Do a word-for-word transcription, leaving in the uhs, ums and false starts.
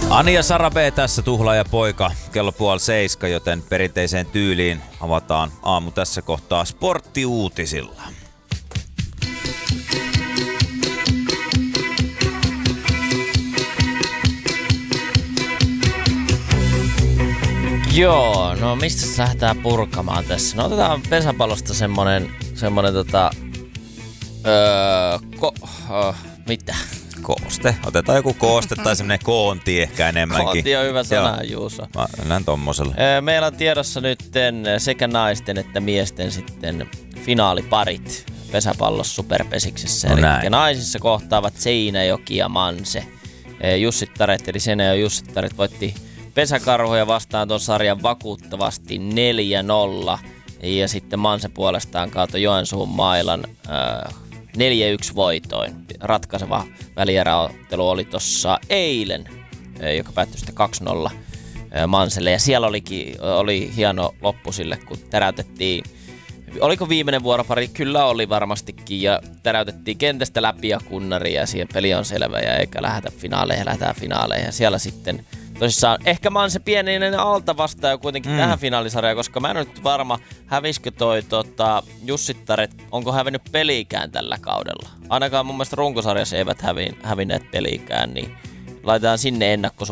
Ani ja Sara B tässä, Tuhlaaja poika, kello puoli seiska, joten perinteiseen tyyliin avataan aamu tässä kohtaa sporttiuutisilla. Joo, no mistä lähdetään purkamaan tässä? No otetaan pesäpallosta semmonen, semmonen tota, öö, ko, öö, mitä? Kooste. Otetaan joku kooste tai semmonen koonti ehkä enemmänkin. Koonti on hyvä sana, Juuso. Mä mennään tommoselle. Öö, meillä on tiedossa nyt sekä naisten että miesten sitten finaaliparit pesäpallossa Superpesiksessä. No Eli naisissa kohtaavat Seinäjoki ja Manse. Jussittaret eli Seinäjoki Jussittaret voitti Pesäkarhuja vastaan tuon sarjan vakuuttavasti neljä nolla. Ja sitten Manse puolestaan kaatoi Joensuun Mailan äh, neljä yksi voitoin. Ratkaiseva välieräottelu oli tuossa eilen, äh, joka päättyi sitten kaksi nolla äh, Manselle. Ja siellä olikin, oli hieno loppu sille, kun täräytettiin. Oliko viimeinen vuoropari? Kyllä oli varmastikin. Ja täräytettiin kentästä läpi ja kunnari ja siihen peli on selvä. Ja eikä lähdetä finaaleihin, lähdetään finaaleihin. Ja siellä sitten tosissaan, ehkä mä oon se pieninen alta vastaaja kuitenkin mm. tähän finaalisarjaan, koska mä en ole nyt varma, hävisikö toi tota, Jussittaret, onko hävinnyt pelikään tällä kaudella. Ainakaan mun mielestä runkosarjassa eivät hävi, hävinneet pelikään, niin laitetaan sinne ennakko